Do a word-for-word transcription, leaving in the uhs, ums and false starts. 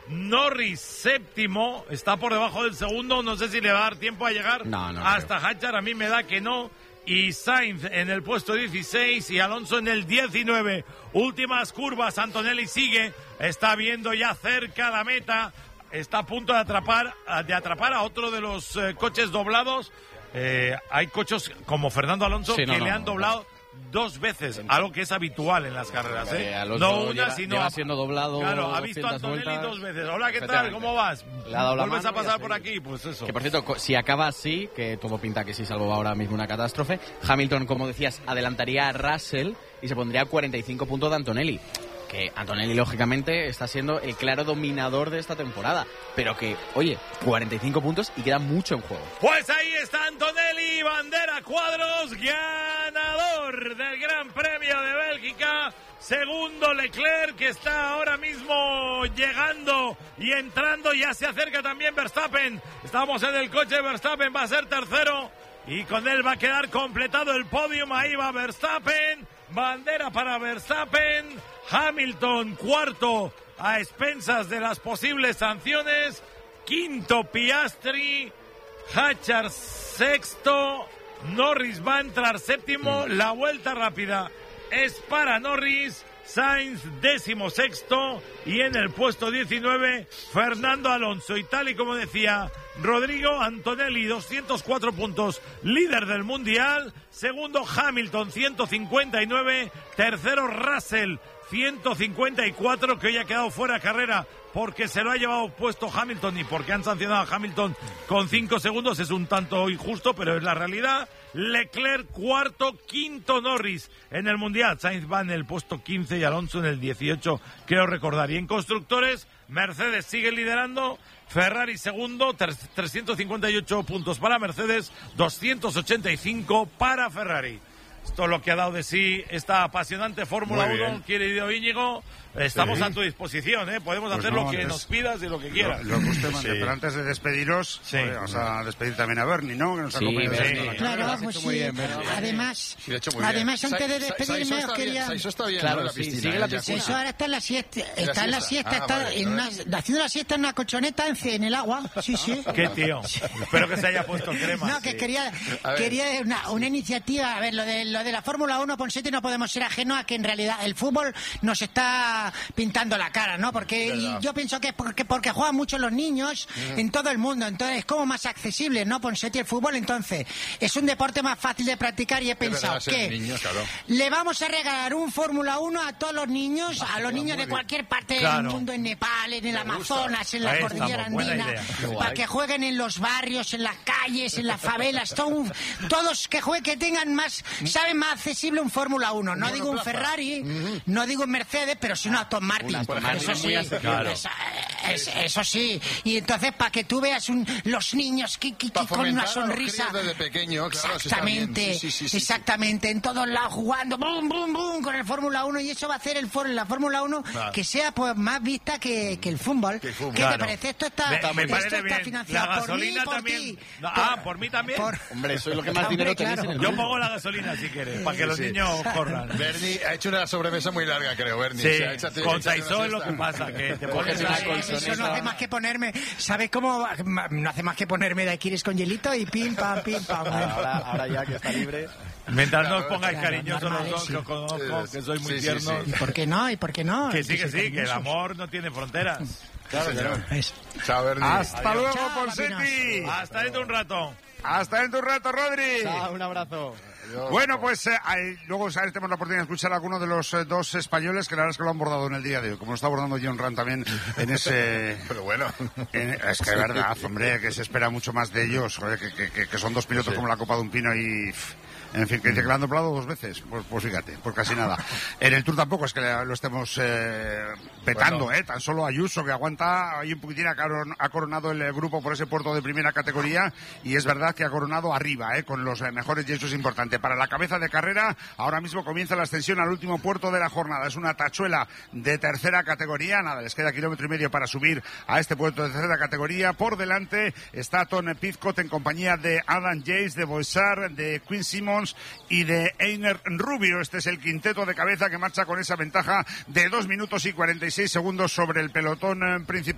Norris séptimo, está por debajo del segundo, no sé si le va a dar tiempo a llegar no, no hasta Hachar, a mí me da que no. Y Sainz en el puesto dieciséis y Alonso en el diecinueve. Últimas curvas, Antonelli sigue, está viendo ya cerca la meta, está a punto de atrapar, de atrapar a otro de los eh, coches doblados. Eh, hay coches como Fernando Alonso sí, no, que no, le han no, doblado no. dos veces, algo que es habitual en las carreras, ¿eh? Eh, no una, lleva, sino lleva siendo doblado. Claro, ha visto a Antonelli vueltas. dos veces. Hola, ¿qué tal? ¿Cómo vas? Le ha dado la ¿Vuelves mano a pasar por aquí? Pues eso. Que por cierto, si acaba así, que todo pinta que sí, salvo ahora mismo una catástrofe, Hamilton, como decías, adelantaría a Russell y se pondría a cuarenta y cinco puntos de Antonelli. Que Antonelli, lógicamente, está siendo el claro dominador de esta temporada. Pero que, oye, cuarenta y cinco puntos y queda mucho en juego. Pues ahí está Antonelli, bandera cuadros, ganador del Gran Premio de Bélgica. Segundo Leclerc, que está ahora mismo llegando y entrando. Ya se acerca también Verstappen. Estamos en el coche de Verstappen, va a ser tercero. Y con él va a quedar completado el podium. Ahí va Verstappen. Bandera para Verstappen. Hamilton cuarto a expensas de las posibles sanciones. Quinto Piastri. Hachar sexto. Norris va a entrar séptimo. La vuelta rápida es para Norris. Sainz décimo sexto. Y en el puesto diecinueve Fernando Alonso. Y tal y como decía Rodrigo, Antonelli doscientos cuatro puntos, líder del mundial. Segundo Hamilton ciento cincuenta y nueve. Tercero Russell ciento cincuenta y cuatro, que hoy ha quedado fuera de carrera porque se lo ha llevado puesto Hamilton y porque han sancionado a Hamilton con cinco segundos. Es un tanto injusto, pero es la realidad. Leclerc cuarto, quinto Norris en el mundial. Sainz va en el puesto quince y Alonso en el dieciocho, creo recordar. Y en constructores, Mercedes sigue liderando. Ferrari segundo, trescientos cincuenta y ocho puntos para Mercedes, doscientos ochenta y cinco para Ferrari. Esto es lo que ha dado de sí esta apasionante Fórmula uno, querido Íñigo. Estamos sí. a tu disposición, ¿eh? Podemos pues hacer no, lo que antes, nos pidas y lo que quieras. Lo, lo que usted mande, sí. Pero antes de despediros, sí. pues, vamos a despedir también a Bernie, ¿no? Que nos sí, acompaña. Sí. Claro, pues sí. Bien, además, sí, además bien. antes de despedirme os quería... Eso está bien, claro, ¿no? sí, piscina, sigue la piscina. Eso ahora está en la siesta, está siesta? en la siesta, ah, está vale, en una, haciendo la siesta en una colchoneta en, en el agua, sí, sí. Qué tío, espero que se haya puesto crema. No, que sí. quería, quería una, una iniciativa, a ver, lo de, lo de la Fórmula uno, Ponsete, no podemos ser ajenos a que en realidad el fútbol nos está pintando la cara, ¿no? Porque y yo pienso que es porque, porque juegan mucho los niños mm. en todo el mundo, entonces es como más accesible, ¿no? Ponsete, el fútbol, entonces es un deporte más fácil de practicar y he pensado verdad, que niños, claro. le vamos a regalar un Fórmula uno a todos los niños, a los niños de cualquier parte claro. del mundo, en Nepal, en el Me Amazonas, gusta. en la Ahí cordillera estamos, andina, para que jueguen en los barrios, en las calles, en las favelas, todo un, todos que jueguen, que tengan más, saben más accesible un Fórmula uno, no digo un Ferrari, mm-hmm. no digo un Mercedes, pero sí un Aston Martin, eso sí, claro. eso, es, eso sí, y entonces para que tú veas un, los niños que, que, que con una sonrisa desde pequeño, claro, exactamente, sí, sí, sí, exactamente, sí. en todos lados jugando, boom, boom, boom, con el Fórmula uno, y eso va a hacer el la Fórmula uno claro. que sea pues más vista que, que el fútbol. Que el fútbol. ¿Qué claro. te parece? Esto está, me, me esto parece está bien. financiado la gasolina por mí, también. por ti. No, por, ah, por mí también. Por... Hombre, soy lo que más Hombre, dinero tenéis claro. en el Yo pongo la gasolina si quieres, para que los sí. niños corran. Bernie ha hecho una sobremesa muy larga, creo, Bernie. Sí, o sea, échate, con Saizó es lo que pasa, que te pones una Eso no hace más que ponerme, ¿sabes cómo? No hace más que ponerme daiquiris con hielito y pim, pam, pim, pam. Ahora, ahora ya que está libre... Mientras claro, no os pongáis claro, cariñosos los dos, sí. que os conozco, que sois muy sí, tiernos. Sí, sí. ¿Y por qué no? ¿Y por qué no? Que sí, que sí, que el amor no tiene fronteras. Claro, claro. Es. Chao, Bernie. Hasta Adiós. luego, Ponseti. Hasta dentro de un rato. Hasta dentro de un rato, Rodri. Chao, un abrazo. Adiós. Bueno, pues eh, hay, luego ¿sabes? tenemos la oportunidad de escuchar a alguno de los eh, dos españoles que la verdad es que lo han abordado en el día de hoy, como lo está abordando John Ram también en ese... Pero bueno... En, es que es verdad, hombre, que se espera mucho más de ellos, joder, que, que, que son dos pilotos sí. como la Copa de un Pino y... En fin, que dice que lo han doblado dos veces. Pues, pues fíjate, pues casi nada. En el Tour tampoco es que lo estemos eh, petando, bueno. ¿eh? Tan solo Ayuso, que aguanta ahí un poquitín, ha coronado el grupo por ese puerto de primera categoría, y es verdad que ha coronado arriba, ¿eh? Con los mejores, y eso es importante. Para la cabeza de carrera, ahora mismo comienza la ascensión al último puerto de la jornada. Es una tachuela de tercera categoría. Nada, les queda kilómetro y medio para subir a este puerto de tercera categoría. Por delante está Tom Pidcock en compañía de Adam Yates, de Boixart, de Quinn Simmons y de Einer Rubio. Este es el quinteto de cabeza que marcha con esa ventaja de dos minutos y cuarenta y seis segundos sobre el pelotón principal.